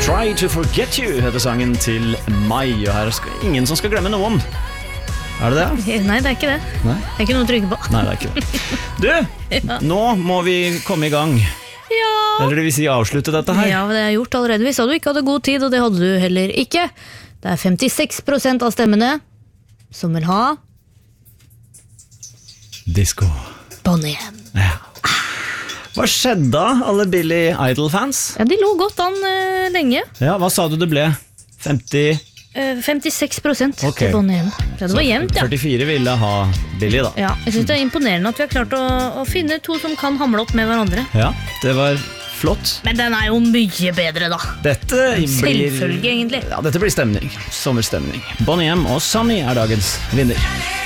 Try to Forget You heter sangen til Mai, og her er ingen som skal glemme noen. Er det det? Nei, det er ikke det. Nei? Det er ikke noe å trykke på. Nei, det er ikke det. Du, nå må vi komme i gang. Ja. Eller det vil si avslutte dette her. Ja, det er gjort allerede. Vi sa du ikke hadde god tid, og det hadde du heller ikke. Det er 56% av stemmene som vil ha Disco. Bonnie M. Ja. Hva skjedde da, alle Billy Idol-fans? Ja, de lå godt an lenge. Ja, hva sa du det ble? 50? 56% Ok. til Bonnie M. Ja, det var jevnt, ja. 44 ville ha Billy da. Ja, jeg synes det er imponerende at vi har klart å finne to som kan hamle opp med hverandre. Ja, det var flott. Men den er jo mye bedre da. Dette blir... Selvfølge, egentlig. Ja, dette blir stemning. Sommerstemning. Bonnie M og Sunny er dagens vinner.